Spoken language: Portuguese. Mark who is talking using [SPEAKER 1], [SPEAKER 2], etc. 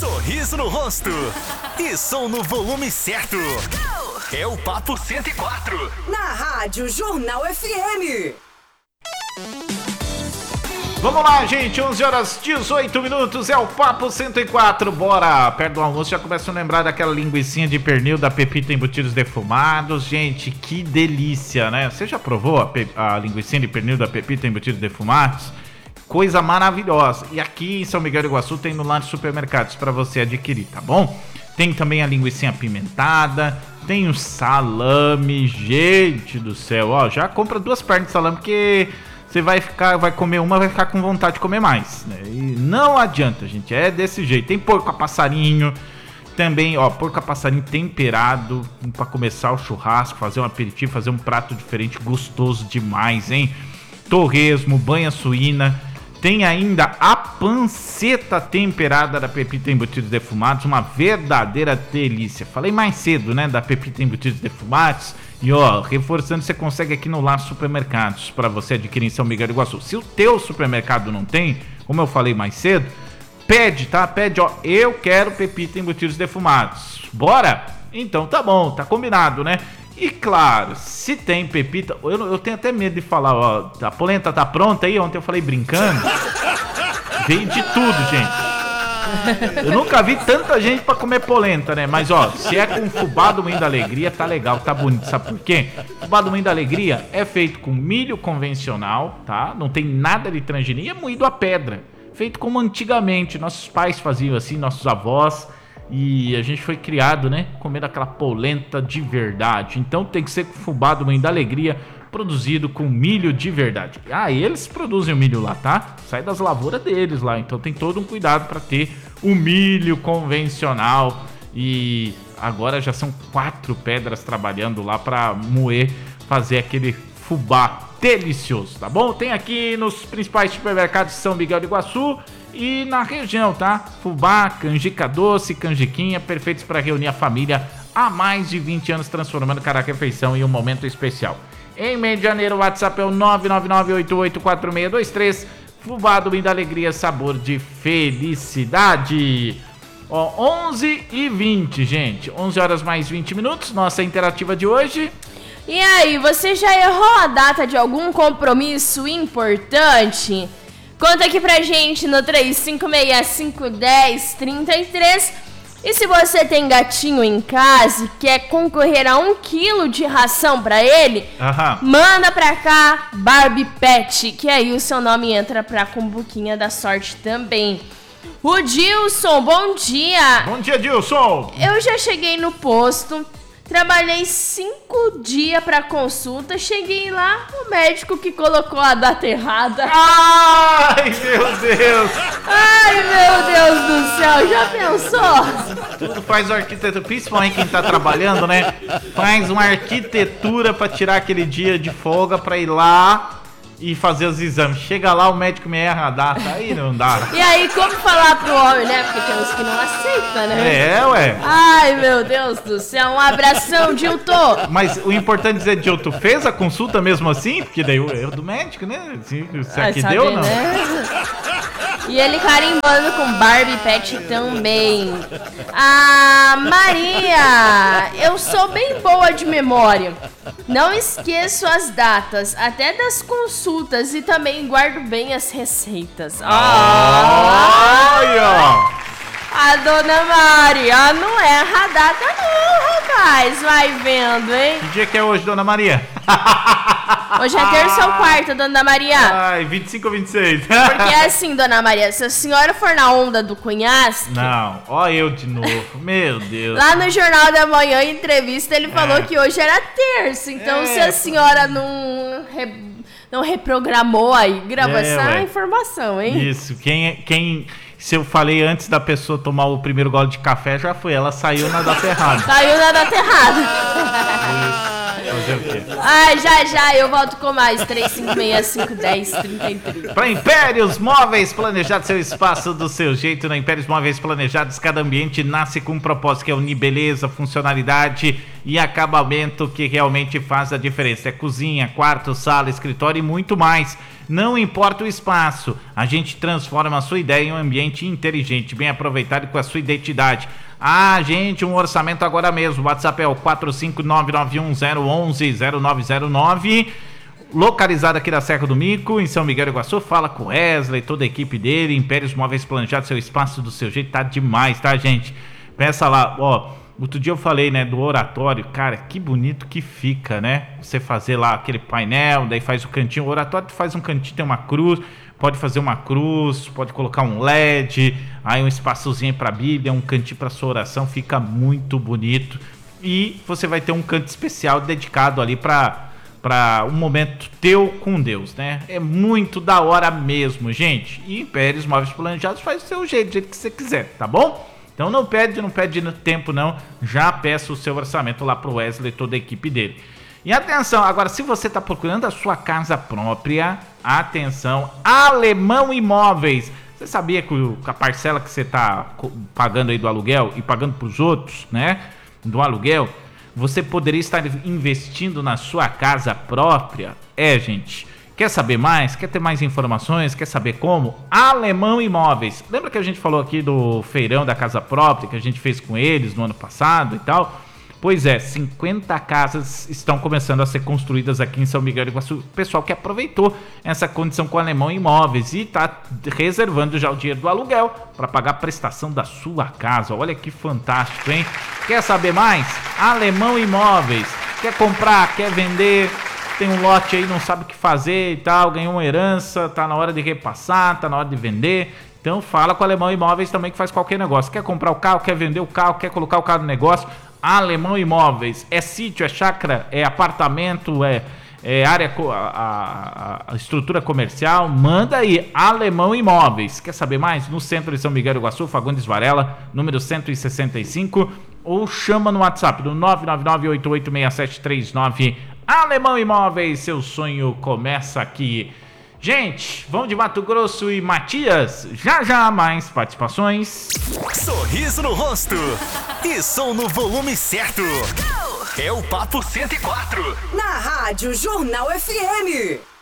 [SPEAKER 1] Sorriso no rosto e som no volume certo. É o Papo 104.
[SPEAKER 2] Na Rádio Jornal FM.
[SPEAKER 3] Vamos lá, gente, 11h18, é o Papo 104, bora! Perto do almoço já começam a lembrar daquela linguicinha de pernil da Pepita Embutidos Defumados. Gente, que delícia, né? Você já provou a linguicinha de pernil da Pepita Embutidos Defumados? Coisa maravilhosa. E aqui em São Miguel do Iguaçu tem no Lanche Supermercados para você adquirir, tá bom? Tem também a linguicinha apimentada, tem o salame, gente do céu, ó, já compra 2 pernas de salame porque você vai comer uma, vai ficar com vontade de comer mais, né? E não adianta, gente, é desse jeito. Tem porco a passarinho, também, ó, porco a passarinho temperado para começar o churrasco, fazer um aperitivo, fazer um prato diferente, gostoso demais, hein? Torresmo, banha suína. Tem ainda a panceta temperada da Pepita Embutidos Defumados, uma verdadeira delícia. Falei mais cedo, né, da Pepita Embutidos Defumados. E ó, reforçando, você consegue aqui no Lar Supermercados para você adquirir em São Miguel do Iguaçu. Se o teu supermercado não tem, como eu falei mais cedo, pede, tá? Pede, ó, eu quero Pepita Embutidos Defumados. Bora? Então tá bom, tá combinado, né? E claro, se tem pepita, eu tenho até medo de falar, ó, a polenta tá pronta aí? Ontem eu falei brincando. Veio de tudo, gente. Eu nunca vi tanta gente pra comer polenta, né? Mas ó, se é com fubá do Moinho da Alegria, tá legal, tá bonito. Sabe por quê? Fubá do Moinho da Alegria é feito com milho convencional, tá? Não tem nada de transgenia, é moído a pedra. Feito como antigamente, nossos pais faziam assim, nossos avós. E a gente foi criado, né, comendo aquela polenta de verdade. Então tem que ser com fubá do Moinho da Alegria, produzido com milho de verdade. Ah, eles produzem o milho lá, tá? Sai das lavouras deles lá. Então tem todo um cuidado para ter o milho convencional. E agora já são 4 pedras trabalhando lá para moer, fazer aquele fubá delicioso, tá bom? Tem aqui nos principais supermercados de São Miguel do Iguaçu e na região, tá? Fubá, canjica doce, canjiquinha, perfeitos para reunir a família há mais de 20 anos, transformando cada refeição em um momento especial. Em Medianeiro, o WhatsApp é o 999884623. Fubá do Moinho da Alegria, sabor de felicidade. Ó, 11h20, gente. 11 horas mais 20 minutos, nossa interativa de hoje.
[SPEAKER 4] E aí, você já errou a data de algum compromisso importante? Conta aqui pra gente no 35651033. E se você tem gatinho em casa e quer concorrer a 1 quilo de ração pra ele, manda pra cá Barbie Pet, que aí o seu nome entra pra Cumbuquinha da Sorte também. O Dilson, bom dia!
[SPEAKER 3] Bom dia, Dilson!
[SPEAKER 4] Eu já cheguei no posto, trabalhei 5 dias pra consulta, cheguei lá, o médico que colocou a data errada.
[SPEAKER 3] Ai, meu Deus!
[SPEAKER 4] Ai, meu Deus do céu, já pensou?
[SPEAKER 3] Tudo faz uma arquitetura, principalmente quem tá trabalhando, né? Faz uma arquitetura pra tirar aquele dia de folga pra ir lá e fazer os exames. Chega lá, o médico me erra a data, aí não dá.
[SPEAKER 4] E aí, como falar pro homem, né? Porque tem uns que não aceitam, né?
[SPEAKER 3] É, ué.
[SPEAKER 4] Ai, meu Deus do céu, um abração, Dilton.
[SPEAKER 3] Mas o importante é dizer, Dilton, fez a consulta mesmo assim? Porque daí o erro do médico, né? Será que deu ou não?
[SPEAKER 4] Né? E ele carimbando com Barbie Pet também. Ah, Maria, eu sou bem boa de memória. Não esqueço as datas, até das consultas, e também guardo bem as receitas.
[SPEAKER 3] Olha!
[SPEAKER 4] A dona Maria não erra a data não, rapaz. Vai vendo, hein?
[SPEAKER 3] Que dia que é hoje, dona Maria?
[SPEAKER 4] Hoje é terça ou quarta, dona Maria?
[SPEAKER 3] Ai, 25 ou 26.
[SPEAKER 4] Porque é assim, dona Maria, se a senhora for na onda do cunhasque...
[SPEAKER 3] Não, ó eu de novo, meu Deus.
[SPEAKER 4] Lá no Jornal da Manhã, em entrevista, ele falou que hoje era terça. Então, se a senhora não reprogramou aí, grava essa informação, hein?
[SPEAKER 3] Isso, se eu falei antes da pessoa tomar o primeiro gole de café, já foi. Ela saiu na data errada.
[SPEAKER 4] Saiu na data errada.
[SPEAKER 3] Fazer o quê?
[SPEAKER 4] Ai, já eu volto com mais. 35651033.
[SPEAKER 3] Para Impérios Móveis Planejados, seu espaço do seu jeito. Na Impérios Móveis Planejados, cada ambiente nasce com um propósito, que é unir beleza, funcionalidade e acabamento que realmente faz a diferença. É cozinha, quarto, sala, escritório e muito mais. Não importa o espaço, a gente transforma a sua ideia em um ambiente inteligente, bem aproveitado e com a sua identidade. Gente, um orçamento agora mesmo. O WhatsApp é o 45991010909. Localizado aqui da Serra do Mico, em São Miguel do Iguaçu. Fala com Wesley, toda a equipe dele. Impérios Móveis Planejados, seu espaço do seu jeito, tá demais, tá, gente? Peça lá, outro dia eu falei, né, do oratório. Cara, que bonito que fica, né? Você fazer lá aquele painel, daí faz o cantinho. O oratório faz um cantinho, tem uma cruz. Pode fazer uma cruz, pode colocar um LED, aí um espaçozinho para Bíblia, um cantinho para sua oração, fica muito bonito. E você vai ter um canto especial dedicado ali para um momento teu com Deus, né? É muito da hora mesmo, gente. E Impérios Móveis Planejados faz o seu jeito, do jeito que você quiser, tá bom? Então não perde tempo não, já peça o seu orçamento lá pro Wesley e toda a equipe dele. E atenção, agora se você está procurando a sua casa própria, atenção, Alemão Imóveis. Você sabia que a parcela que você está pagando aí do aluguel e pagando para os outros, né, do aluguel, você poderia estar investindo na sua casa própria? Gente, quer saber mais? Quer ter mais informações? Quer saber como? Alemão Imóveis. Lembra que a gente falou aqui do feirão da casa própria que a gente fez com eles no ano passado e tal? Pois é, 50 casas estão começando a ser construídas aqui em São Miguel do Iguaçu. O pessoal que aproveitou essa condição com o Alemão Imóveis e está reservando já o dinheiro do aluguel para pagar a prestação da sua casa. Olha que fantástico, hein? Quer saber mais? Alemão Imóveis. Quer comprar, quer vender, tem um lote aí, não sabe o que fazer e tal, ganhou uma herança, tá na hora de repassar, tá na hora de vender. Então fala com o Alemão Imóveis também que faz qualquer negócio. Quer comprar o carro, quer vender o carro, quer colocar o carro no negócio? Alemão Imóveis. É sítio, é chácara, é apartamento, é área, a estrutura comercial. Manda aí, Alemão Imóveis. Quer saber mais? No centro de São Miguel do Iguaçu, Fagundes Varela, número 165. Ou chama no WhatsApp do 999-886739. Alemão Imóveis, seu sonho começa aqui. Gente, vamos de Mato Grosso e Matias. Já mais participações.
[SPEAKER 1] Sorriso no rosto e som no volume certo. É o Papo 104.
[SPEAKER 2] Na Rádio Jornal FM.